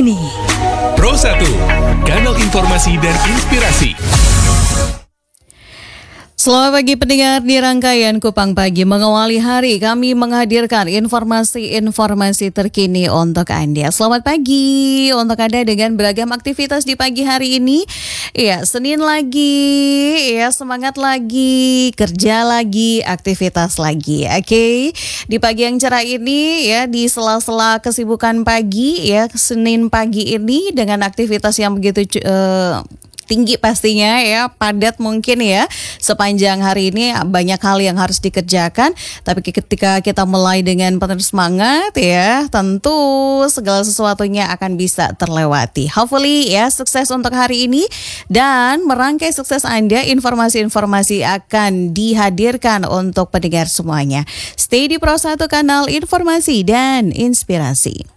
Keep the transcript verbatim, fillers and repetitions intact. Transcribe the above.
terkini. Pro satu, kanal informasi dan inspirasi. Selamat pagi pendengar, di rangkaian Kupang Pagi mengawali hari kami menghadirkan informasi-informasi terkini untuk Anda. Selamat pagi untuk Anda dengan beragam aktivitas di pagi hari ini. Ya, Senin lagi, ya semangat lagi, kerja lagi, aktivitas lagi. Oke, okay? Di pagi yang cerah ini ya, di sela-sela kesibukan pagi ya, Senin pagi ini dengan aktivitas yang begitu uh, tinggi pastinya ya, padat mungkin ya. Sepanjang hari ini banyak hal yang harus dikerjakan, tapi ketika kita mulai dengan penuh semangat ya, tentu segala sesuatunya akan bisa terlewati. Hopefully ya, sukses untuk hari ini, dan merangkai sukses Anda, informasi-informasi akan dihadirkan untuk pendengar semuanya. Stay di Pro satu, kanal informasi dan inspirasi.